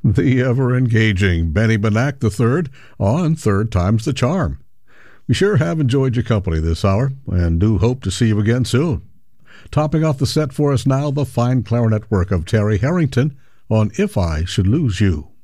the ever-engaging Benny Benack III on Third Time's the Charm. We sure have enjoyed your company this hour and do hope to see you again soon. Topping off the set for us now, the fine clarinet work of Terry Harrington on If I Should Lose You.